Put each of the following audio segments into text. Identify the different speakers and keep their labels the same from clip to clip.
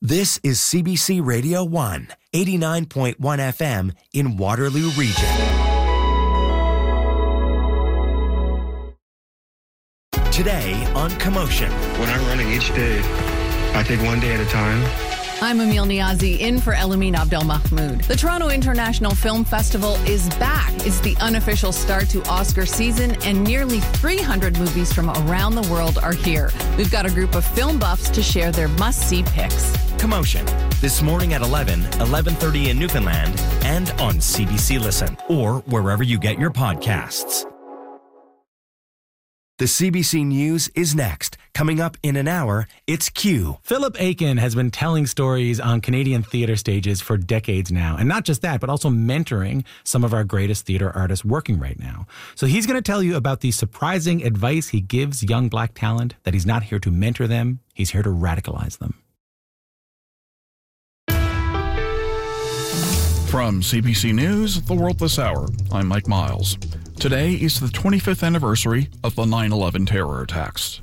Speaker 1: This is CBC Radio 1, 89.1 FM in Waterloo Region. Today on Commotion.
Speaker 2: When I'm running each day, I take one day at a time.
Speaker 3: I'm Emil Niazi, in for Elamin Abdelmahmoud. The Toronto International Film Festival is back. It's the unofficial start to Oscar season, and nearly 300 movies from around the world are here. We've got a group of film buffs to share their must-see picks.
Speaker 1: Commotion, this morning at 11:30 in Newfoundland, and on CBC Listen, or wherever you get your podcasts. The CBC News is next. Coming up in an hour, it's Q.
Speaker 4: Philip Aiken has been telling stories on Canadian theatre stages for decades now. And not just that, but also mentoring some of our greatest theatre artists working right now. So he's going to tell you about the surprising advice he gives young Black talent, that he's not here to mentor them, he's here to radicalize them.
Speaker 5: From CBC News, The World This Hour, I'm Mike Miles. Today is the 25th anniversary of the 9/11 terror attacks.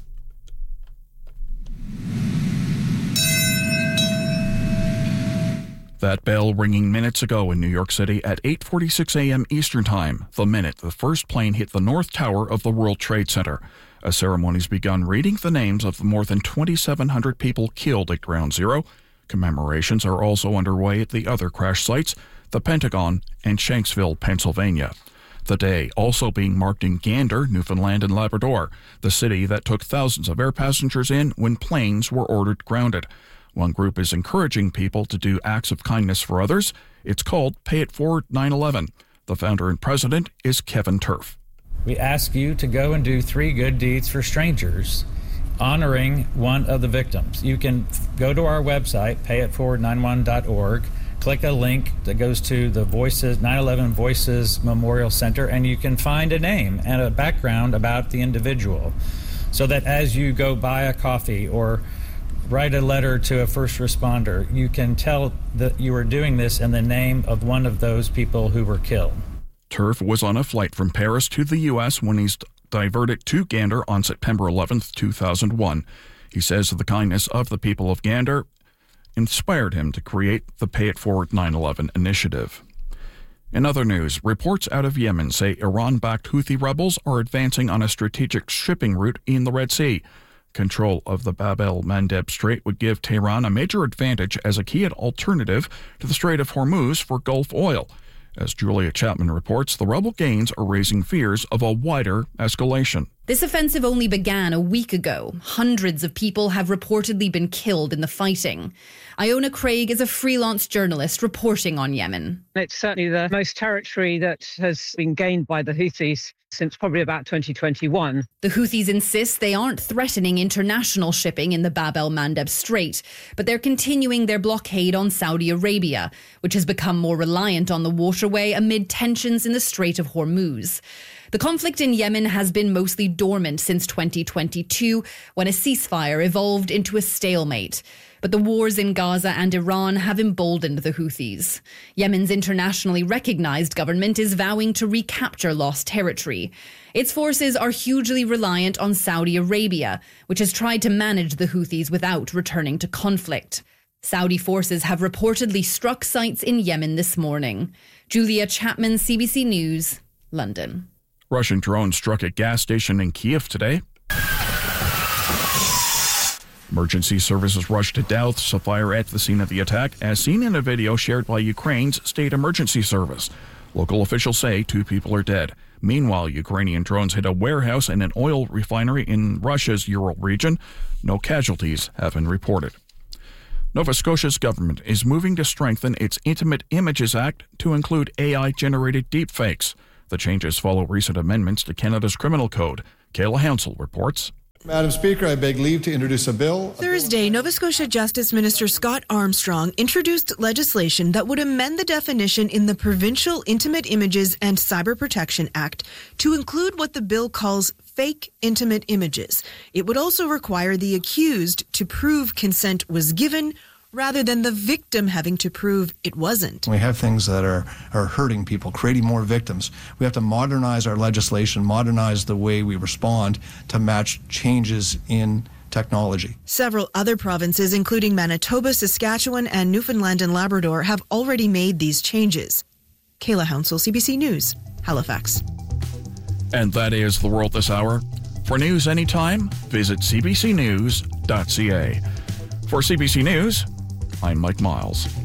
Speaker 5: That bell ringing minutes ago in New York City at 8:46 a.m. Eastern Time, the minute the first plane hit the North Tower of the World Trade Center. A ceremony's begun reading the names of the more than 2,700 people killed at Ground Zero. Commemorations are also underway at the other crash sites, the Pentagon and Shanksville, Pennsylvania. The day also being marked in Gander, Newfoundland and Labrador, the city that took thousands of air passengers in when planes were ordered grounded. One group is encouraging people to do acts of kindness for others. It's called Pay It Forward 9/11. The founder and president is Kevin Turf.
Speaker 6: We ask you to go and do 3 good deeds for strangers, honoring one of the victims. You can go to our website, payitforward91.org, click a link that goes to the 9/11 Voices Memorial Center, and you can find a name and a background about the individual, so that as you go buy a coffee or write a letter to a first responder, you can tell that you are doing this in the name of one of those people who were killed.
Speaker 5: Turf was on a flight from Paris to the U.S. when he's diverted to Gander on September 11th, 2001. He says the kindness of the people of Gander inspired him to create the Pay It Forward 9/11 initiative. In other news, reports out of Yemen say Iran-backed Houthi rebels are advancing on a strategic shipping route in the Red Sea. Control of the Bab el-Mandeb Strait would give Tehran a major advantage as a key alternative to the Strait of Hormuz for Gulf oil. As Julia Chapman reports, the rebel gains are raising fears of a wider escalation.
Speaker 7: This offensive only began a week ago. Hundreds of people have reportedly been killed in the fighting. Iona Craig is a freelance journalist reporting on Yemen.
Speaker 8: It's certainly the most territory that has been gained by the Houthis since probably about 2021.
Speaker 7: The Houthis insist they aren't threatening international shipping in the Bab el-Mandeb Strait, but they're continuing their blockade on Saudi Arabia, which has become more reliant on the waterway amid tensions in the Strait of Hormuz. The conflict in Yemen has been mostly dormant since 2022, when a ceasefire evolved into a stalemate. But the wars in Gaza and Iran have emboldened the Houthis. Yemen's internationally recognized government is vowing to recapture lost territory. Its forces are hugely reliant on Saudi Arabia, which has tried to manage the Houthis without returning to conflict. Saudi forces have reportedly struck sites in Yemen this morning. Julia Chapman, CBC News, London.
Speaker 5: Russian drones struck a gas station in Kyiv today. Emergency services rushed to douse a fire at the scene of the attack, as seen in a video shared by Ukraine's state emergency service. Local officials say 2 people are dead. Meanwhile, Ukrainian drones hit a warehouse and an oil refinery in Russia's Ural region. No casualties have been reported. Nova Scotia's government is moving to strengthen its Intimate Images Act to include AI-generated deepfakes. The changes follow recent amendments to Canada's criminal code. Kayla Hansel reports.
Speaker 9: Madam Speaker, I beg leave to introduce a bill.
Speaker 10: Thursday, Nova Scotia Justice Minister Scott Armstrong introduced legislation that would amend the definition in the Provincial Intimate Images and Cyber Protection Act to include what the bill calls fake intimate images. It would also require the accused to prove consent was given rather than the victim having to prove it wasn't.
Speaker 9: We have things that are hurting people, creating more victims. We have to modernize our legislation, modernize the way we respond to match changes in technology.
Speaker 10: Several other provinces, including Manitoba, Saskatchewan, and Newfoundland and Labrador, have already made these changes. Kayla Hounsell, CBC News, Halifax.
Speaker 5: And that is The World This Hour. For news anytime, visit cbcnews.ca. For CBC News, I'm Mike Miles.